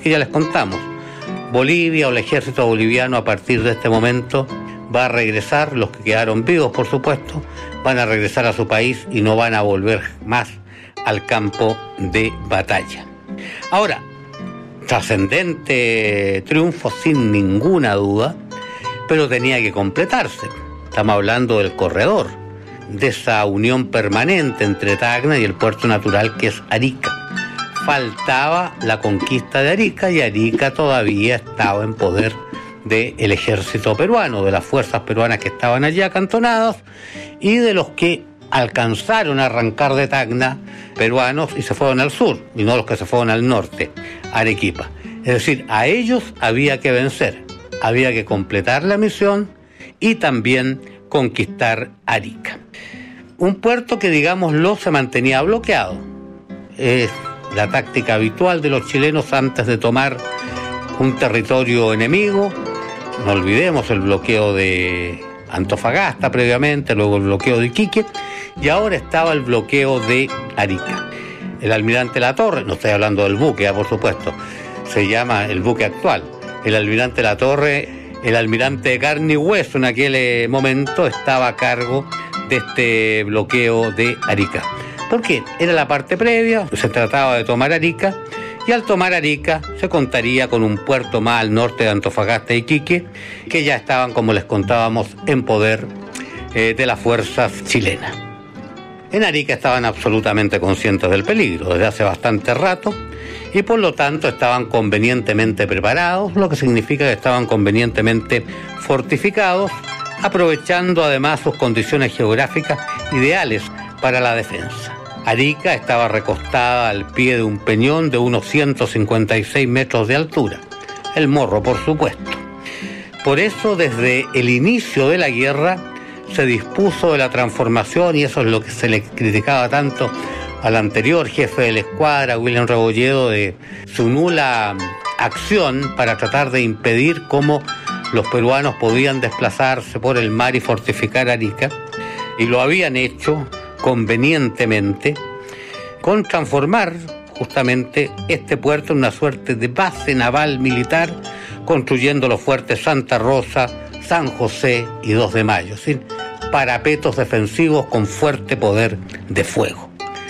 que ya les contamos. Bolivia o el ejército boliviano a partir de este momento va a regresar, los que quedaron vivos por supuesto, van a regresar a su país y no van a volver más al campo de batalla. Ahora, trascendente triunfo sin ninguna duda, pero tenía que completarse. Estamos hablando del corredor, de esa unión permanente entre Tacna y el puerto natural que es Arica. Faltaba la conquista de Arica y Arica todavía estaba en poder del ejército peruano, de las fuerzas peruanas que estaban allí acantonadas y de los que alcanzaron a arrancar de Tacna peruanos y se fueron al sur, y no los que se fueron al norte, Arequipa. Es decir, a ellos había que vencer, había que completar la misión y también conquistar Arica. Un puerto que, digámoslo, se mantenía bloqueado. Es la táctica habitual de los chilenos antes de tomar un territorio enemigo. No olvidemos el bloqueo de Antofagasta previamente, luego el bloqueo de Iquique, y ahora estaba el bloqueo de Arica. El almirante Latorre, no estoy hablando del buque, por supuesto, se llama el buque actual. El almirante Latorre, el almirante de carne y hueso en aquel momento, estaba a cargo de este bloqueo de Arica. ¿Por qué? Era la parte previa, se trataba de tomar Arica, y al tomar Arica se contaría con un puerto más al norte de Antofagasta y Iquique, que ya estaban, como les contábamos, en poder de las fuerzas chilenas. En Arica estaban absolutamente conscientes del peligro desde hace bastante rato y por lo tanto estaban convenientemente preparados, lo que significa que estaban convenientemente fortificados, aprovechando además sus condiciones geográficas ideales para la defensa. Arica estaba recostada al pie de un peñón de unos 156 metros de altura, el Morro por supuesto. Por eso desde el inicio de la guerra se dispuso de la transformación, y eso es lo que se le criticaba tanto al anterior jefe de la escuadra, William Rebolledo, de su nula acción para tratar de impedir cómo los peruanos podían desplazarse por el mar y fortificar Arica, y lo habían hecho convenientemente con transformar justamente este puerto en una suerte de base naval militar, construyendo los fuertes Santa Rosa, San José y 2 de Mayo, sin parapetos defensivos con fuerte poder de fuego.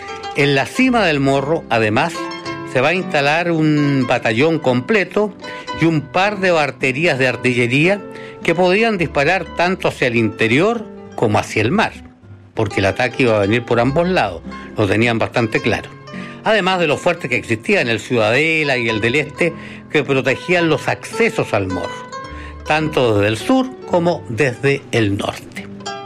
En la cima del Morro, además, se va a instalar un batallón completo y un par de baterías de artillería que podían disparar tanto hacia el interior como hacia el mar, porque el ataque iba a venir por ambos lados, lo tenían bastante claro. Además de los fuertes que existían, el Ciudadela y el del Este, que protegían los accesos al Morro, tanto desde el sur como desde el norte.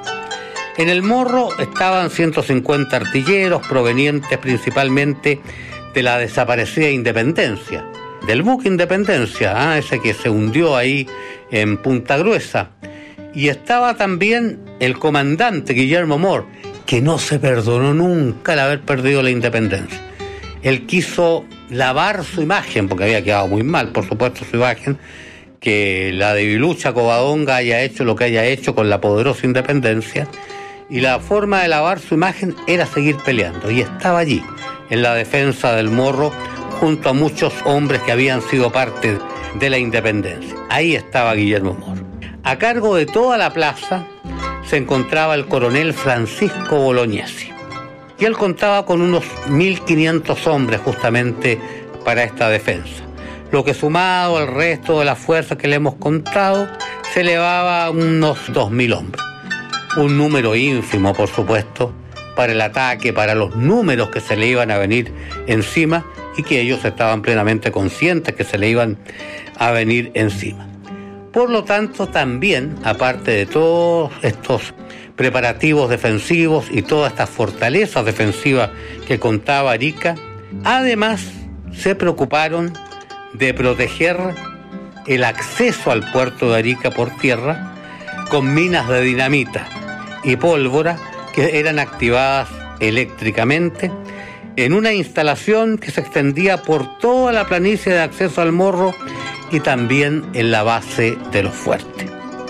En el Morro estaban 150 artilleros provenientes principalmente de la desaparecida Independencia, del buque Independencia, ese que se hundió ahí en Punta Gruesa. Y estaba también el comandante Guillermo Moore, que no se perdonó nunca el haber perdido la independencia. Él quiso lavar su imagen, porque había quedado muy mal, por supuesto, su imagen, que la debilucha Covadonga haya hecho lo que haya hecho con la poderosa independencia, y la forma de lavar su imagen era seguir peleando, y estaba allí, en la defensa del Morro, junto a muchos hombres que habían sido parte de la independencia. Ahí estaba Guillermo Moore. A cargo de toda la plaza se encontraba el coronel Francisco Bolognesi, y él contaba con unos 1.500 hombres justamente para esta defensa, lo que sumado al resto de las fuerzas que le hemos contado se elevaba a unos 2.000 hombres. Un número ínfimo, por supuesto, para el ataque, para los números que se le iban a venir encima y que ellos estaban plenamente conscientes que se le iban a venir encima. Por lo tanto, también, aparte de todos estos preparativos defensivos y todas estas fortalezas defensivas que contaba Arica, además se preocuparon de proteger el acceso al puerto de Arica por tierra con minas de dinamita y pólvora que eran activadas eléctricamente en una instalación que se extendía por toda la planicie de acceso al Morro y también en la base de los fuertes.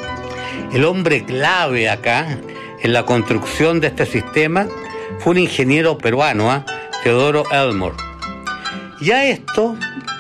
El hombre clave acá en la construcción de este sistema fue un ingeniero peruano, Teodoro Elmore. Y a esto